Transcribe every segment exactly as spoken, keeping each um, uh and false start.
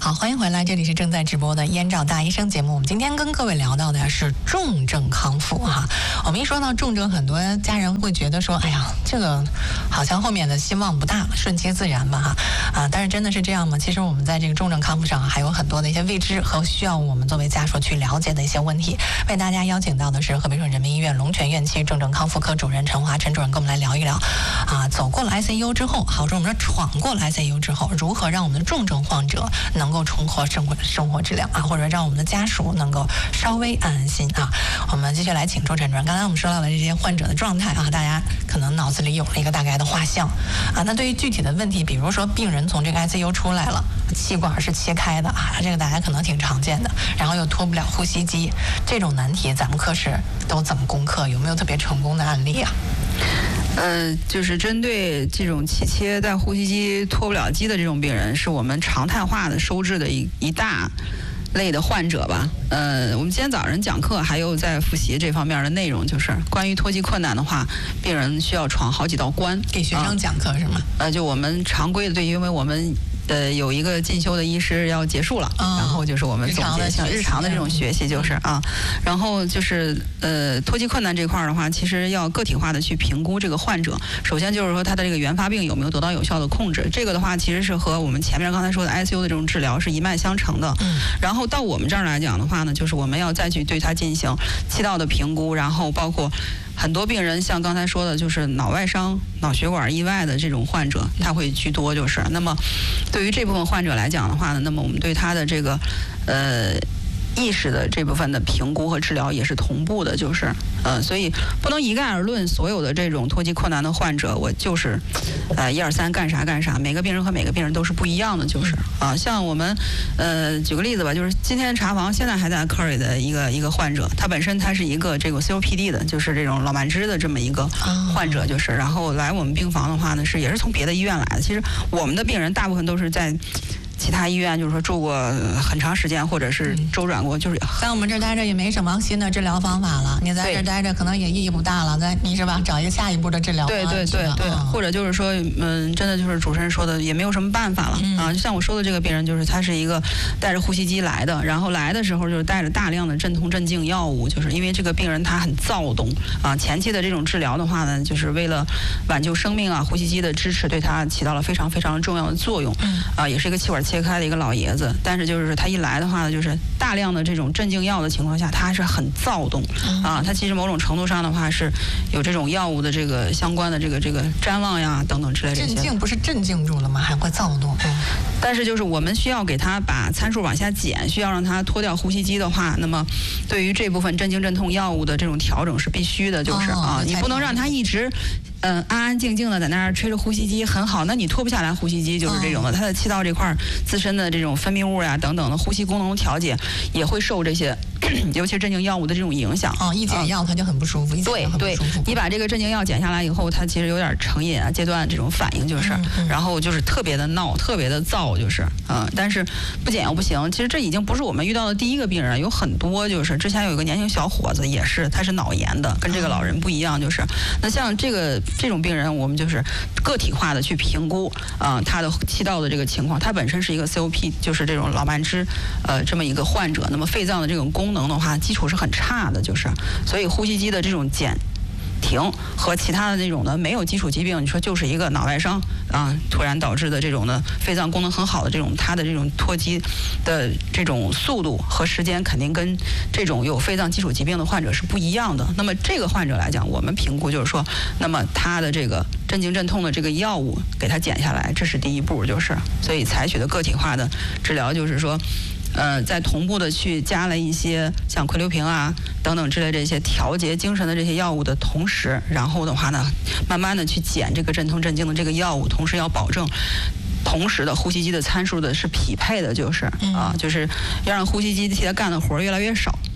好，欢迎回来，这里是正在直播的燕赵大医生节目。我们今天跟各位聊到的是重症康复哈。我们一说到重症，很多家人会觉得说，哎呀，这个好像后面的希望不大，顺其自然吧哈啊。但是真的是这样吗？其实我们在这个重症康复上还有很多的一些未知和需要我们作为家属去了解的一些问题。为大家邀请到的是河北省人民医院龙泉院区重症康复科主任陈华陈主任，跟我们来聊一聊啊，走过了 I C U 之后，好说我们说闯过了 I C U 之后，如何让我们的重症患者能够重获生活生活质量啊，或者让我们的家属能够稍微安安心啊。我们继续来请出陈主任。刚才我们说到了这些患者的状态啊，大家可能脑子里有了一个大概的画像啊。那对于具体的问题，比如说病人从这个 I C U 出来了，气管是切开的啊，这个大家可能挺常见的，然后又脱不了呼吸机，这种难题咱们科室都怎么攻克？有没有特别成功的案例啊？ 呃，就是针对这种气切带呼吸机脱不了机的这种病人，是我们常态化的收治的一一大类的患者吧。呃，我们今天早上讲课还有在复习这方面的内容，就是关于脱机困难的话，病人需要闯好几道关。 给学生讲课是吗？ 呃，就我们常规的，对，因为我们呃有一个进修的医师要结束了， 哦、 然后就是我们总结像日常的这种学习，就是啊，然后就是呃脱机困难这块的话，其实要个体化的去评估这个患者。首先就是说他的这个原发病有没有得到有效的控制，这个的话其实是和我们前面刚才说的 I C U 的这种治疗是一脉相承的。 嗯， 然后到我们这儿来讲的话呢，就是我们要再去对他进行气道的评估，然后包括很多病人像刚才说的，就是脑外伤、脑血管意外的这种患者，他会居多。就是那么对于这部分患者来讲的话呢，那么我们对他的这个呃意识的这部分的评估和治疗也是同步的，就是呃，所以不能一概而论，所有的这种脱机困难的患者，我就是呃一二三干啥干啥，每个病人和每个病人都是不一样的，就是啊，像我们呃举个例子吧，就是今天查房现在还在科里的一个一个患者，他本身他是一个这个 C O P D 的，就是这种老慢支的这么一个患者，就是然后来我们病房的话呢，是也是从别的医院来的。其实我们的病人大部分都是在其他医院就是说住过很长时间，或者是周转过，就是在我们这儿待着也没什么新的治疗方法了，你在这儿待着可能也意义不大了，在你是吧？找一个下一步的治疗方案。 对对对对， 嗯、 或者就是说，嗯，真的就是主持人说的，也没有什么办法了、嗯、啊。就像我说的这个病人，就是他是一个带着呼吸机来的，然后来的时候就是带着大量的镇痛镇静药物，就是因为这个病人他很躁动啊。前期的这种治疗的话呢，就是为了挽救生命啊，呼吸机的支持对他起到了非常非常重要的作用。嗯啊，也是一个气管切开的一个老爷子，但是就是他一来的话呢，就是大量的这种镇静药的情况下，他还是很躁动、嗯、啊。他其实某种程度上的话是有这种药物的这个相关的这个这个谵妄呀等等之类的。 镇静不是镇静住了吗？还会躁动。嗯。 但是就是我们需要给他把参数往下减，需要让他脱掉呼吸机的话，那么对于这部分镇静镇痛药物的这种调整是必须的，就是、哦、啊，你不能让他一直。嗯，安安静静的在那儿吹着呼吸机很好，那你脱不下来呼吸机就是这种的，它的气道这块自身的这种分泌物呀等等的呼吸功能调节也会受这些，尤其是镇静药物的这种影响。 哦，一减药它就很不舒服，嗯、 对对，你把这个镇静药减下来以后，它其实有点成瘾啊阶段这种反应，就是，嗯嗯、然后就是特别的闹，特别的躁，就是啊、嗯，但是不减又不行。其实这已经不是我们遇到的第一个病人，有很多就是之前有一个年轻小伙子也是，他是脑炎的，跟这个老人不一样，就是那像这个。这种病人，我们就是个体化的去评估啊、呃，他的气道的这个情况。他本身是一个 C O P， 就是这种老慢支，呃，这么一个患者。那么肺脏的这种功能的话，基础是很差的，就是所以呼吸机的这种减停和其他的那种的没有基础疾病，你说就是一个脑外伤啊，突然导致的这种的肺脏功能很好的这种，它的这种脱机的这种速度和时间肯定跟这种有肺脏基础疾病的患者是不一样的。那么这个患者来讲，我们评估就是说，那么他的这个镇静镇痛的这个药物给他减下来，这是第一步，就是所以采取的个体化的治疗，就是说。呃，在同步的去加了一些像喹硫平啊等等之类这些调节精神的这些药物的同时，然后的话呢，慢慢的去减这个镇痛镇静的这个药物，同时要保证同时的呼吸机的参数的是匹配的，就是啊，就是要让呼吸机替他干的活越来越少。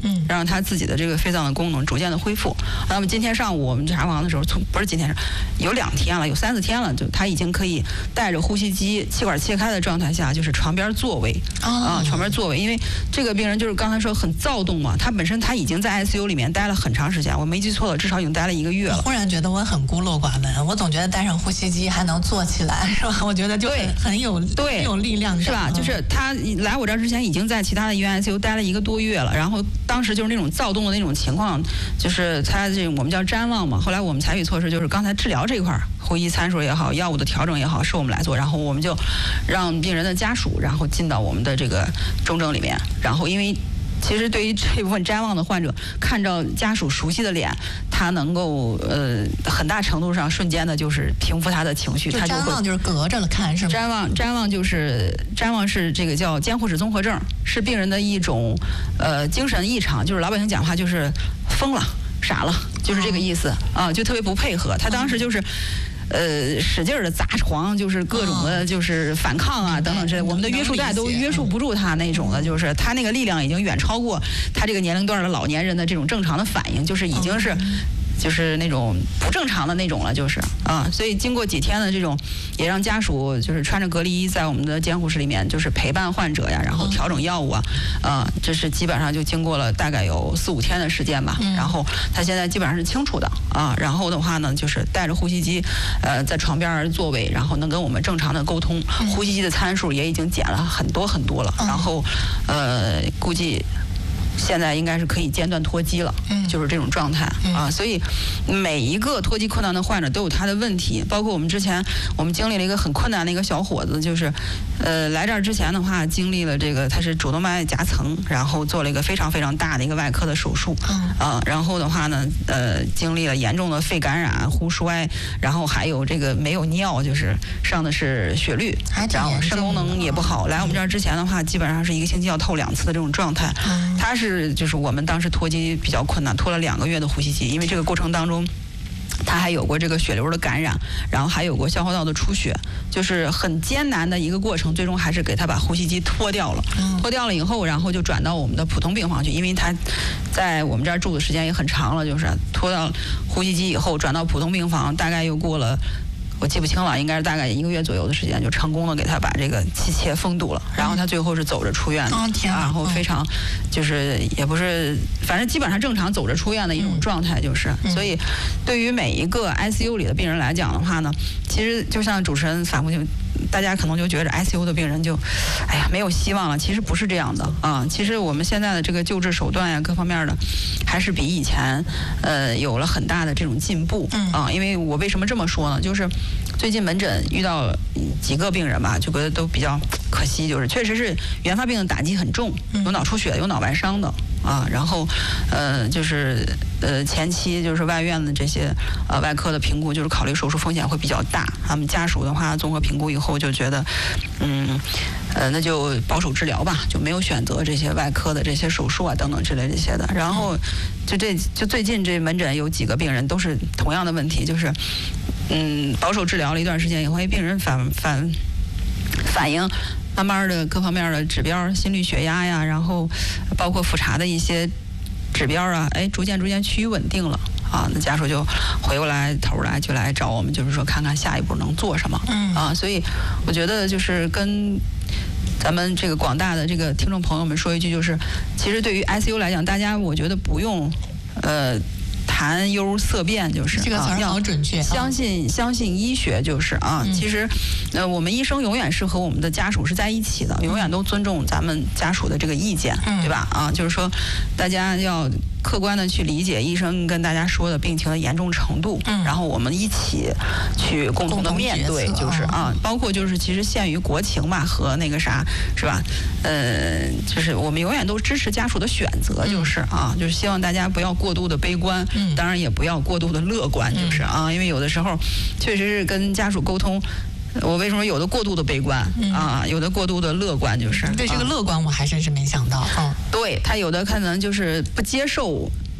嗯，让他自己的这个肺脏的功能逐渐的恢复。那么今天上午我们查房的时候，从不是今天上，有两天了，有三四天了，就他已经可以带着呼吸机气管切开的状态下，就是床边座位啊，床边座位。因为这个病人就是刚才说很躁动嘛，他本身他已经在 I C U 里面待了很长时间，我没记错了，至少已经待了一个月了。 忽然觉得我很孤陋寡闻，我总觉得带上呼吸机还能坐起来，是吧？我觉得就很很有对很有力量， 是吧？就是他来我这儿之前已经在其他的医院 I C U 待了一个多月了，然后当时就是那种躁动的那种情况，就是他这我们叫谵妄嘛。后来我们采取措施，就是刚才治疗这一块，呼吸参数也好，药物的调整也好，是我们来做，然后我们就让病人的家属，然后进到我们的这个重症里面，然后因为。其实对于这部分谵妄的患者，看到家属熟悉的脸，他能够呃很大程度上瞬间的就是平复他的情绪。他就谵妄就是隔着了看是吗？ 谵妄谵妄就是谵妄是这个叫监护室综合症，是病人的一种呃精神异常，就是老百姓讲话就是疯了、傻了，就是这个意思啊、呃，就特别不配合。他当时就是。呃，使劲的砸床，就是各种的，就是反抗啊，等等之类。我们的约束带都约束不住他那种的，就是他那个力量已经远超过他这个年龄段的老年人的这种正常的反应，就是已经是。就是那种不正常的那种了，就是啊，所以经过几天的这种，也让家属就是穿着隔离衣在我们的监护室里面，就是陪伴患者呀，然后调整药物啊，啊，这是基本上就经过了大概有四五天的时间吧。然后他现在基本上是清楚的啊，然后的话呢，就是带着呼吸机，呃，在床边座位，然后能跟我们正常的沟通，呼吸机的参数也已经减了很多很多了，然后呃，估计。现在应该是可以间断脱机了，嗯，就是这种状态、嗯、啊，所以每一个脱机困难的患者都有他的问题，包括我们之前我们经历了一个很困难的一个小伙子，就是呃来这儿之前的话，经历了这个他是主动脉夹层，然后做了一个非常非常大的一个外科的手术，嗯啊，然后的话呢，呃经历了严重的肺感染、呼衰，然后还有这个没有尿，就是上的是血滤，然后肾功能也不好。来我们这儿之前的话，基本上是一个星期要透两次的这种状态，嗯、他是。是，就是我们当时脱机比较困难，脱了两个月的呼吸机，因为这个过程当中，他还有过这个血流的感染，然后还有过消化道的出血，就是很艰难的一个过程，最终还是给他把呼吸机脱掉了。脱掉了以后，然后就转到我们的普通病房去，因为他在我们这儿住的时间也很长了，就是脱到呼吸机以后转到普通病房，大概又过了。我记不清了，应该是大概一个月左右的时间，就成功的给他把这个气切封堵了。然后他最后是走着出院的， 哦、 然后非常就是也不是，反正基本上正常走着出院的一种状态，就是。嗯、所以对于每一个 I C U 里的病人来讲的话呢，其实就像主持人反复就。大家可能就觉得 I C U 的病人就，哎呀没有希望了。其实不是这样的啊。其实我们现在的这个救治手段呀，各方面的，还是比以前呃有了很大的这种进步啊。因为我为什么这么说呢？就是最近门诊遇到几个病人吧，就觉得都比较可惜，就是确实是原发病的打击很重，有脑出血、有脑外伤的啊。然后呃就是呃前期就是外院的这些呃外科的评估，就是考虑手术风险会比较大。他们家属的话综合评估以后。就觉得，嗯，呃，那就保守治疗吧，就没有选择这些外科的这些手术啊等等之类这些的。然后，就这就最近这门诊有几个病人都是同样的问题，就是，嗯，保守治疗了一段时间以后，病人反反反应。慢慢的各方面的指标，心率、血压呀，然后包括复查的一些指标啊，哎，逐渐逐渐趋于稳定了。啊，那家属就回过来头来就来找我们，就是说看看下一步能做什么。嗯啊，所以我觉得就是跟咱们这个广大的这个听众朋友们说一句，就是其实对于 I C U 来讲，大家我觉得不用呃。谈忧色变就是这个词儿好准确， 相信相信医学就是啊，其实呃我们医生永远是和我们的家属是在一起的，永远都尊重咱们家属的这个意见，对吧？啊，就是说大家要客观的去理解医生跟大家说的病情的严重程度，然后我们一起去共同的面对，就是啊，包括就是其实限于国情吧和那个啥是吧？呃，就是我们永远都支持家属的选择，就是啊，就是希望大家不要过度的悲观。当然也不要过度的乐观，就是啊，因为有的时候确实是跟家属沟通，我为什么有的过度的悲观、嗯、啊，有的过度的乐观，就是对这个乐观我还真是没想到啊。 对他有的可能就是不接受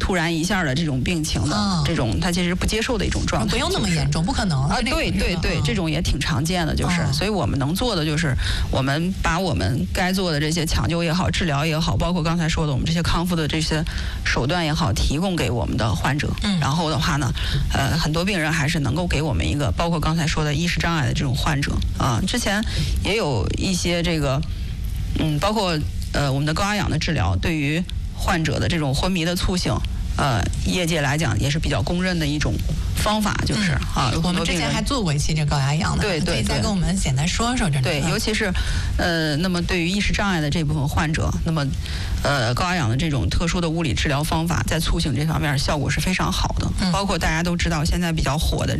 突然一下的这种病情的、哦、这种，他其实不接受的一种状态， 不用那么严重，不可能啊，对对对，这种也挺常见的，就是、哦，所以我们能做的就是我们把我们该做的这些抢救也好、治疗也好，包括刚才说的我们这些康复的这些手段也好，提供给我们的患者。嗯，然后的话呢，呃，很多病人还是能够给我们一个，包括刚才说的意识障碍的这种患者啊，之前也有一些这个，嗯，包括呃我们的高压氧的治疗，对于患者的这种昏迷的促醒。呃，业界来讲也是比较公认的一种方法，就是、嗯、啊， 我们之前还做过一期这高压氧的， 对对， 可以再跟我们简单说说这。 对，尤其是呃，那么对于意识障碍的这部分患者，那么呃，高压氧的这种特殊的物理治疗方法，在促醒这方面效果是非常好的。嗯、包括大家都知道现在比较火的这